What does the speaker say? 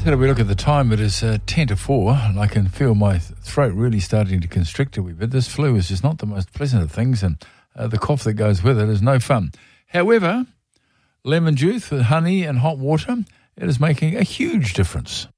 Just had a wee look at the time. It is 10 to 4, and I can feel my throat really starting to constrict a wee bit. This flu is just not the most pleasant of things, and the cough that goes with it is no fun. However, lemon juice with honey and hot water, it is making a huge difference.